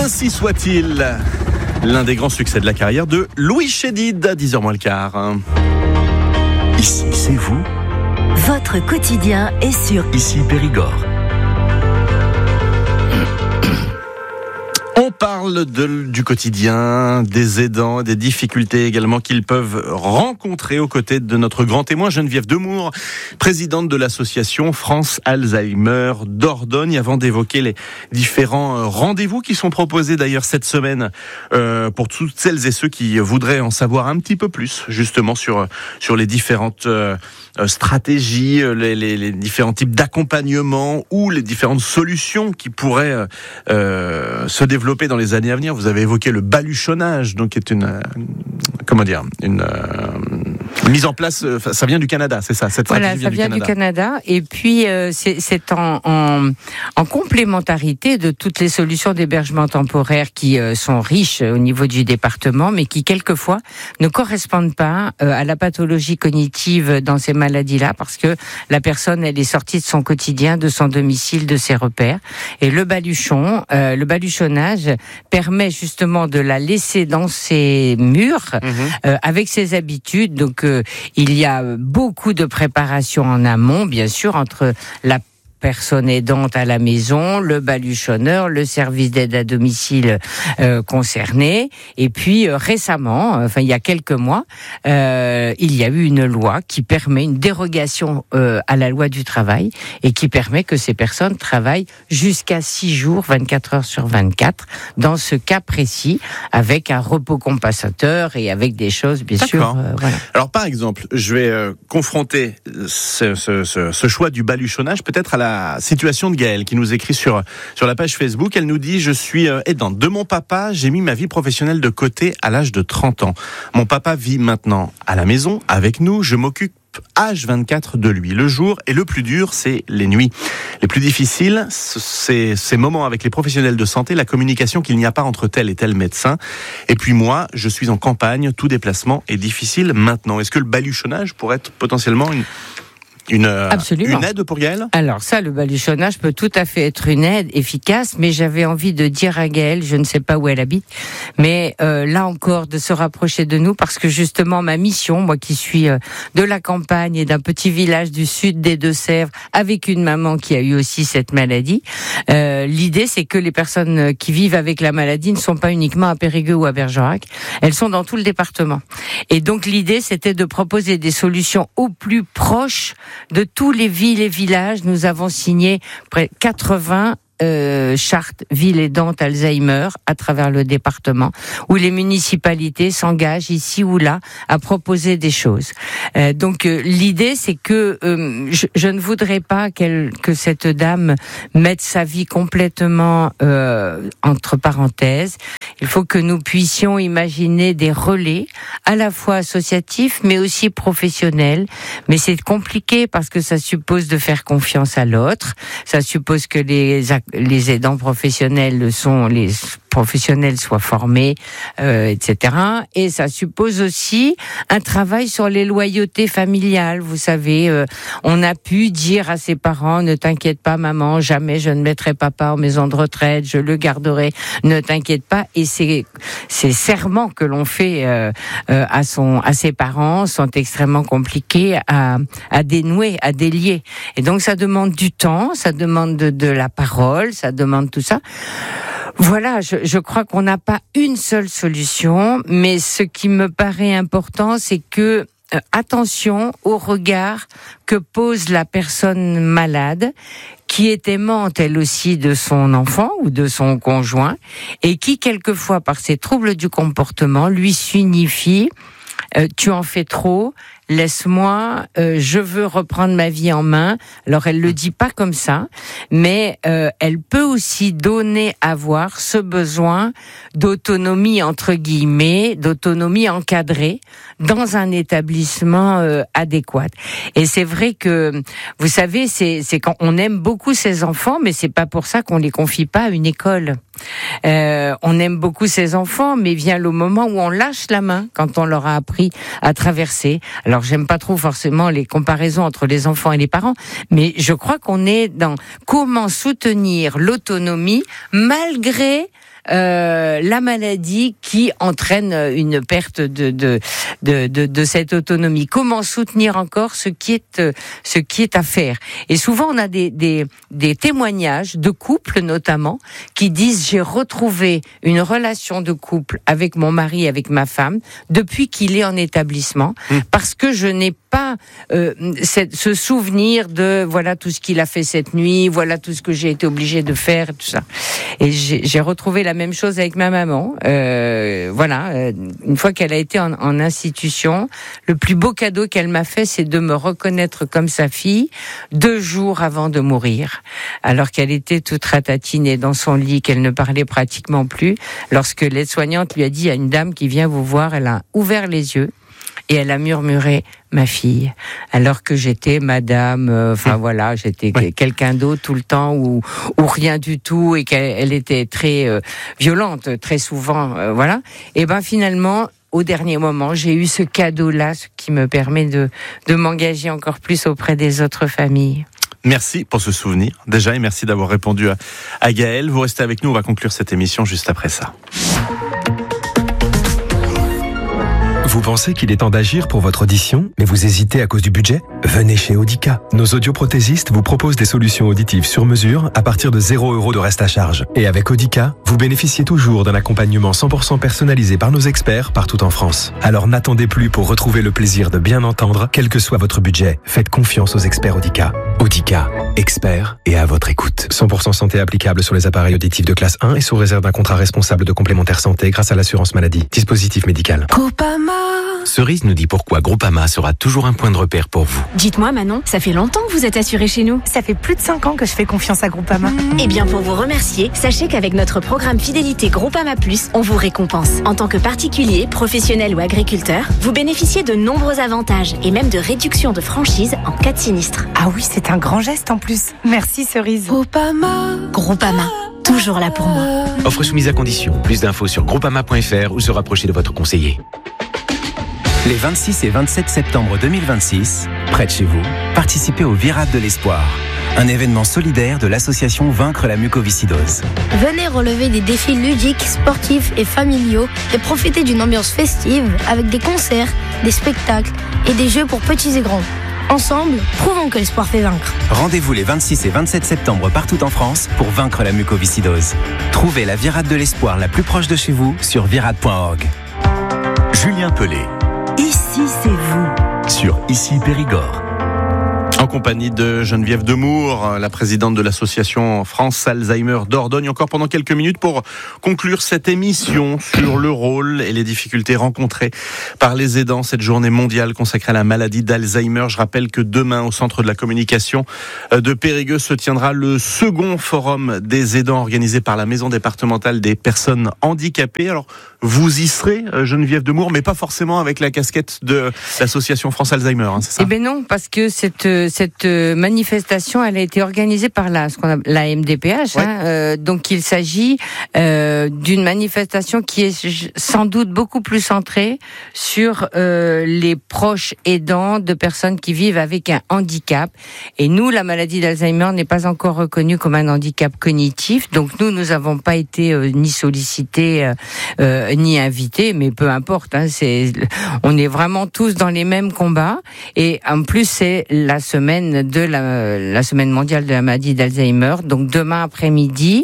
Ainsi soit-il, l'un des grands succès de la carrière de Louis Chédid, à 10h moins le quart. Ici, c'est vous. Votre quotidien est sur Ici, Périgord. On parle du quotidien, des aidants, des difficultés également qu'ils peuvent rencontrer aux côtés de notre grand témoin Geneviève Demour, présidente de l'association France Alzheimer Dordogne, avant d'évoquer les différents rendez-vous qui sont proposés d'ailleurs cette semaine pour toutes celles et ceux qui voudraient en savoir un petit peu plus justement sur les différentes stratégies, les différents types d'accompagnement ou les différentes solutions qui pourraient se développer dans les années à venir. Vous avez évoqué le baluchonnage, donc qui est une mise en place. Ça vient du Canada, c'est ça. Cette voilà, stratégie ça vient du Canada. Et puis c'est en complémentarité de toutes les solutions d'hébergement temporaire qui sont riches au niveau du département, mais qui quelquefois ne correspondent pas à la pathologie cognitive dans ces maladies-là, parce que la personne, elle est sortie de son quotidien, de son domicile, de ses repères. Et le baluchonnage permet justement de la laisser dans ses murs, avec ses habitudes. Donc il y a beaucoup de préparation en amont, bien sûr, entre la personne aidante à la maison, le baluchonneur, le service d'aide à domicile concerné. Et puis récemment, il y a quelques mois, il y a eu une loi qui permet une dérogation à la loi du travail et qui permet que ces personnes travaillent jusqu'à 6 jours, 24 heures sur 24, dans ce cas précis, avec un repos compensateur et avec des choses, bien sûr. Voilà. Alors par exemple, je vais confronter ce choix du baluchonnage peut-être à la situation de Gaëlle qui nous écrit sur la page Facebook. Elle nous dit: je suis aidante de mon papa, j'ai mis ma vie professionnelle de côté à l'âge de 30 ans. Mon papa vit maintenant à la maison avec nous, je m'occupe H24 de lui. Le jour et le plus dur, c'est les nuits. Les plus difficiles, c'est ces moments avec les professionnels de santé, la communication qu'il n'y a pas entre tel et tel médecin. Et puis moi, je suis en campagne, tout déplacement est difficile maintenant. Est-ce que le baluchonnage pourrait être potentiellement une aide pour Gaëlle? Alors ça, le baluchonnage peut tout à fait être une aide efficace, mais j'avais envie de dire à Gaëlle, je ne sais pas où elle habite, mais là encore, de se rapprocher de nous, parce que justement, ma mission, moi qui suis de la campagne et d'un petit village du sud des Deux-Sèvres, avec une maman qui a eu aussi cette maladie, l'idée c'est que les personnes qui vivent avec la maladie ne sont pas uniquement à Périgueux ou à Bergerac, elles sont dans tout le département. Et donc l'idée, c'était de proposer des solutions au plus proches de tous les villes et villages. Nous avons signé près de 80 chartes villes aidantes Alzheimer à travers le département, où les municipalités s'engagent ici ou là à proposer des choses. Donc l'idée, c'est que je ne voudrais pas que cette dame mette sa vie complètement entre parenthèses. Il faut que nous puissions imaginer des relais à la fois associatifs mais aussi professionnels. Mais c'est compliqué parce que ça suppose de faire confiance à l'autre. Ça suppose que les aidants professionnels soient formés, etc. Et ça suppose aussi un travail sur les loyautés familiales. Vous savez, on a pu dire à ses parents: ne t'inquiète pas maman, jamais je ne mettrai papa en maison de retraite, je le garderai, ne t'inquiète pas. Et ces serments que l'on fait à ses parents sont extrêmement compliqués à dénouer, à délier. Et donc ça demande du temps, ça demande de la parole, ça demande tout ça. Voilà, je crois qu'on n'a pas une seule solution, mais ce qui me paraît important, c'est que attention au regard que pose la personne malade, qui est aimante elle aussi de son enfant ou de son conjoint, et qui quelquefois, par ses troubles du comportement, lui signifie tu en fais trop, laisse-moi, je veux reprendre ma vie en main. Alors elle le dit pas comme ça, mais elle peut aussi donner à voir ce besoin d'autonomie entre guillemets, d'autonomie encadrée dans un établissement adéquat. Et c'est vrai que vous savez, c'est quand on aime beaucoup ses enfants, mais c'est pas pour ça qu'on les confie pas à une école. On aime beaucoup ses enfants, mais vient le moment où on lâche la main quand on leur a appris à traverser. Alors j'aime pas trop forcément les comparaisons entre les enfants et les parents, mais je crois qu'on est dans comment soutenir l'autonomie malgré la maladie qui entraîne une perte de cette autonomie. Comment soutenir encore ce qui est à faire? Et souvent, on a des témoignages de couples notamment qui disent: j'ai retrouvé une relation de couple avec mon mari, avec ma femme, depuis qu'il est en établissement, parce que je n'ai pas ce souvenir de voilà tout ce qu'il a fait cette nuit, voilà tout ce que j'ai été obligée de faire, tout ça. Et j'ai retrouvé la même chose avec ma maman. Une fois qu'elle a été en institution, le plus beau cadeau qu'elle m'a fait, c'est de me reconnaître comme sa fille 2 jours avant de mourir, alors qu'elle était toute ratatinée dans son lit, qu'elle ne parlait pratiquement plus. Lorsque l'aide-soignante lui a dit: il y a une dame qui vient vous voir, elle a ouvert les yeux et elle a murmuré: ma fille, alors que j'étais madame, j'étais quelqu'un d'autre tout le temps ou rien du tout, et qu'elle était très violente, très souvent, Et ben finalement, au dernier moment, j'ai eu ce cadeau-là, ce qui me permet de m'engager encore plus auprès des autres familles. Merci pour ce souvenir, déjà, et merci d'avoir répondu à Gaëlle. Vous restez avec nous, on va conclure cette émission juste après ça. Vous pensez qu'il est temps d'agir pour votre audition, mais vous hésitez à cause du budget? Venez chez Audica. Nos audioprothésistes vous proposent des solutions auditives sur mesure à partir de 0 € de reste à charge. Et avec Audica, vous bénéficiez toujours d'un accompagnement 100% personnalisé par nos experts partout en France. Alors n'attendez plus pour retrouver le plaisir de bien entendre, quel que soit votre budget. Faites confiance aux experts Audica. Audica, experts et à votre écoute. 100% santé applicable sur les appareils auditifs de classe 1 et sous réserve d'un contrat responsable de complémentaire santé grâce à l'assurance maladie. Dispositif médical. Groupama. Cerise nous dit pourquoi Groupama sera toujours un point de repère pour vous. Dites-moi Manon, ça fait longtemps que vous êtes assurée chez nous. Ça fait plus de 5 ans que je fais confiance à Groupama. Eh bien pour vous remercier, sachez qu'avec notre programme fidélité Groupama Plus, on vous récompense. En tant que particulier, professionnel ou agriculteur, vous bénéficiez de nombreux avantages et même de réductions de franchise en cas de sinistre. Ah oui, c'est un grand geste en plus. Merci Cerise. Groupama, toujours là pour moi. Offre soumise à condition. Plus d'infos sur groupama.fr ou se rapprocher de votre conseiller. Les 26 et 27 septembre 2026, près de chez vous, participez au Virade de l'Espoir, un événement solidaire de l'association Vaincre la mucoviscidose. Venez relever des défis ludiques, sportifs et familiaux et profiter d'une ambiance festive avec des concerts, des spectacles et des jeux pour petits et grands. Ensemble, prouvons que l'espoir fait vaincre. Rendez-vous les 26 et 27 septembre partout en France pour vaincre la mucoviscidose. Trouvez la Virade de l'Espoir la plus proche de chez vous sur virade.org. Julien Pelé. Ici, c'est vous. Sur Ici Périgord. En compagnie de Geneviève Demour, la présidente de l'association France Alzheimer Dordogne, encore pendant quelques minutes pour conclure cette émission sur le rôle et les difficultés rencontrées par les aidants. Cette journée mondiale consacrée à la maladie d'Alzheimer. Je rappelle que demain, au centre de la communication de Périgueux, se tiendra le second forum des aidants organisé par la Maison départementale des personnes handicapées. Alors, vous y serez, Geneviève Demour, mais pas forcément avec la casquette de l'association France Alzheimer, c'est ça? Eh ben non, parce que cette manifestation, elle a été organisée par la MDPH. Ouais. Donc il s'agit d'une manifestation qui est sans doute beaucoup plus centrée sur les proches aidants de personnes qui vivent avec un handicap. Et nous, la maladie d'Alzheimer n'est pas encore reconnue comme un handicap cognitif. Donc nous n'avons pas été ni sollicités ni invités, mais peu importe. On est vraiment tous dans les mêmes combats. Et en plus, c'est la semaine de la semaine mondiale de la maladie d'Alzheimer. Donc demain après-midi,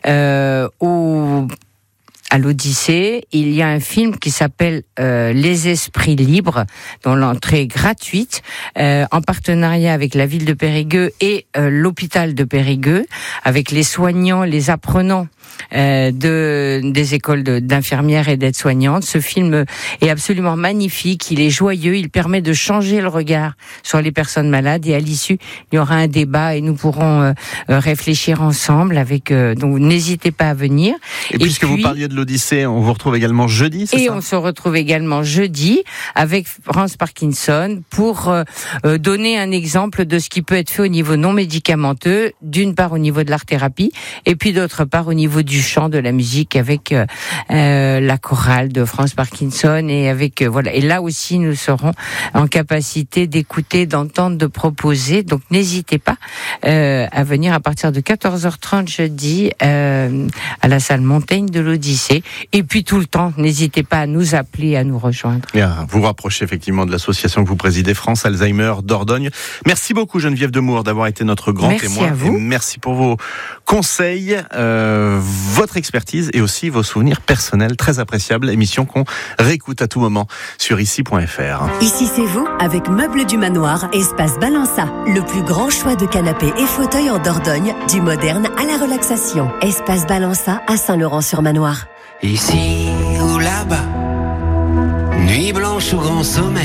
à l'Odyssée, il y a un film qui s'appelle Les Esprits Libres, dont l'entrée est gratuite, en partenariat avec la ville de Périgueux et l'hôpital de Périgueux, avec les soignants, les apprenants des écoles d'infirmières et d'aides-soignantes. Ce film est absolument magnifique, il est joyeux, il permet de changer le regard sur les personnes malades, et à l'issue, il y aura un débat et nous pourrons réfléchir ensemble donc n'hésitez pas à venir. Et puisque vous parliez de l'Odyssée, on vous retrouve également jeudi, c'est ça? Et on se retrouve également jeudi avec France Parkinson pour donner un exemple de ce qui peut être fait au niveau non médicamenteux, d'une part au niveau de l'art-thérapie et puis d'autre part au niveau niveau du chant, de la musique, avec la chorale de France Parkinson et avec voilà. Et là aussi, nous serons en capacité d'écouter, d'entendre, de proposer. Donc, n'hésitez pas à venir à partir de 14h30 jeudi à la salle Montaigne de l'Odyssée. Et puis tout le temps, n'hésitez pas à nous appeler, à nous rejoindre. Et à vous rapprocher effectivement de l'association que vous présidez, France Alzheimer Dordogne. Merci beaucoup Geneviève Demour d'avoir été notre grand témoin. À vous. Et merci pour vos conseils, votre expertise et aussi vos souvenirs personnels très appréciables. Émission qu'on réécoute à tout moment sur ici.fr. Ici c'est vous avec Meubles du Manoir, Espace Balança. Le plus grand choix de canapés et fauteuils en Dordogne, du moderne à la relaxation. Espace Balança à Saint-Laurent-sur-Manoir. Ici ou là-bas, nuit blanche ou grand sommeil.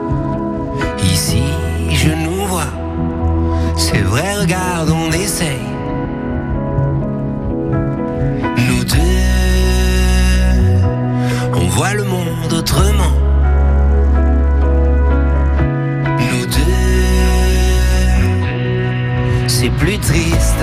Ici je nous vois, c'est vrai, regarde, on essaye.